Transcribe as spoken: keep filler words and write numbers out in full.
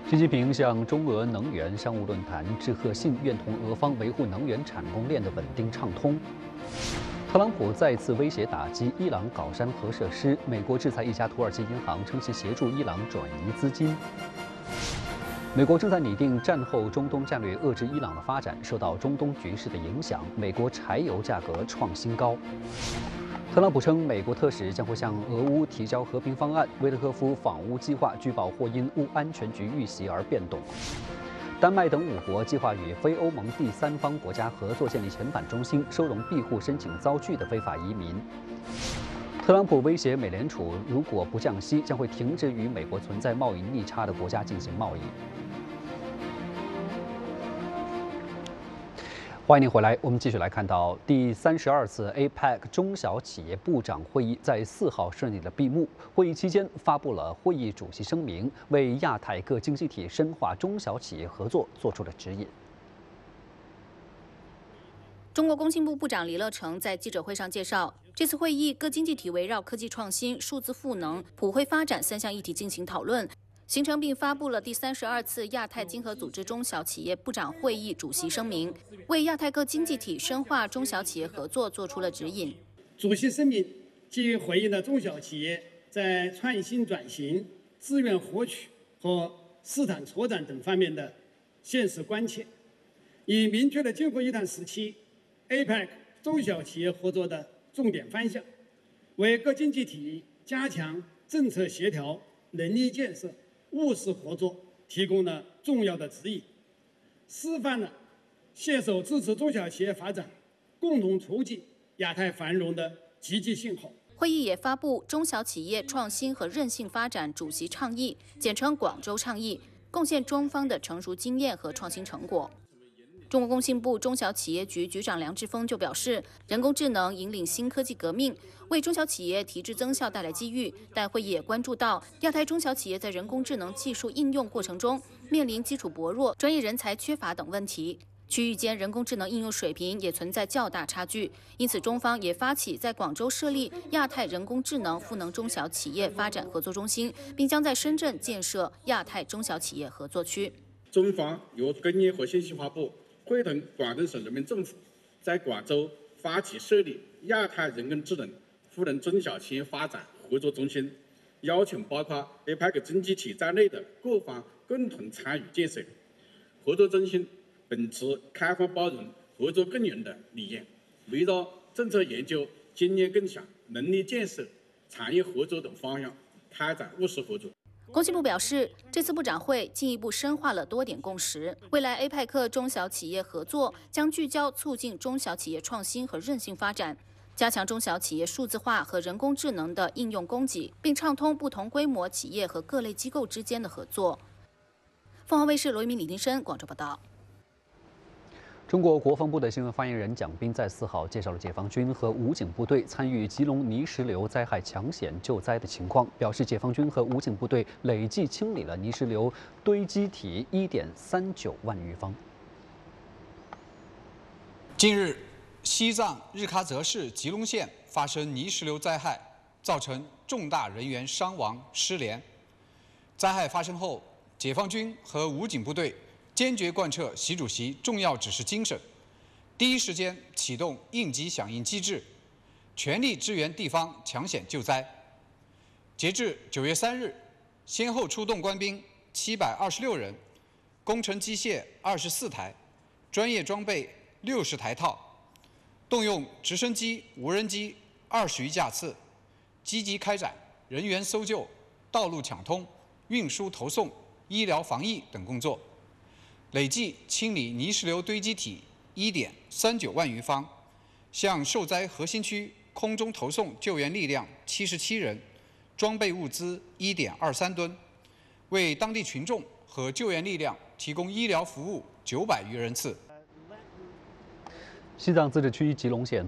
习近平向中俄能源商务论坛致贺信，愿同俄方维护能源产供链的稳定畅通。特朗普再次威胁打击伊朗搞山核设施，美国制裁一家土耳其银行，称其协助伊朗转移资金。美国正在拟定战后中东战略，遏制伊朗的发展。受到中东局势的影响，美国柴油价格创新高。特朗普称，美国特使将会向俄乌提交和平方案。维特科夫访乌计划据报或因乌安全局遇袭而变动。丹麦等五国计划与非欧盟第三方国家合作，建立遣返中心，收容庇护申请遭拒的非法移民。特朗普威胁美联储，如果不降息，将会停止与美国存在贸易逆差的国家进行贸易。欢迎您回来，我们继续来看到第三十二次 A P E C 中小企业部长会议在四号顺利的闭幕。会议期间发布了会议主席声明，为亚太各经济体深化中小企业合作做出了指引。 中国工信部部长李乐成在记者会上介绍，这次会议各经济体围绕科技创新、数字赋能、普惠发展三项议题进行讨论。形成并发布了第三十二次亚太经合组织中小企业部长会议主席声明，为亚太各经济体深化中小企业合作做出了指引。 主席声明既回应了中小企业在创新转型、资源获取和市场拓展等方面的现实关切，已明确了今后一段时期 A P E C 中小企业合作的重点方向，为各经济体加强政策协调、能力建设、务实合作提供了重要的指引，示范了携手支持中小企业发展、共同促进亚太繁荣的积极信号。 会议也发布中小企业创新和韧性发展主席倡议，简称广州倡议，贡献中方的成熟经验和创新成果。中国工信部中小企业局局长梁志峰就表示，人工智能引领新科技革命，为中小企业提质增效带来机遇。但会议也关注到亚太中小企业在人工智能技术应用过程中面临基础薄弱、专业人才缺乏等问题，区域间人工智能应用水平也存在较大差距。因此，中方也发起在广州设立亚太人工智能赋能中小企业发展合作中心，并将在深圳建设亚太中小企业合作区。 中方由工业和信息化部会同广东省人民政府，在广州发起设立亚太人工智能赋能中小企业发展合作中心，邀请包括 A P E C 经济体在内的各方共同参与建设。合作中心秉持开放包容、合作共赢的理念，围绕政策研究、经验共享、能力建设、产业合作等方向开展务实合作。 工信部表示，这次部长会进一步深化了多点共识。未来 A P E C 中小企业合作将聚焦促进中小企业创新和韧性发展，加强中小企业数字化和人工智能的应用供给，并畅通不同规模企业和各类机构之间的合作。凤凰卫视罗一鸣、李丁生广州报道。 中国国防部的新闻发言人蒋斌在四号介绍了解放军和武警部队参与吉隆泥石流灾害抢险救灾的情况，表示解放军和武警部队累计清理了泥石流堆积体一点三九万余方。 近日，西藏日喀则市吉隆县发生泥石流灾害，造成重大人员伤亡失联。灾害发生后，解放军和武警部队坚决贯彻习主席重要指示精神，第一时间启动应急响应机制，全力支援地方抢险救灾。截至九月三日，先后出动官兵七百二十六人，工程机械二十四台，专业装备六十台套，动用直升机、无人机二十余架次，积极开展人员搜救、道路抢通、运输投送、医疗防疫等工作。累计清理泥石流堆积体一点三九万余方，向受灾核心区空中投送救援力量七十七人，装备物资一点二三吨，为当地群众和救援力量提供医疗服务九百余人次。 西藏自治区吉隆县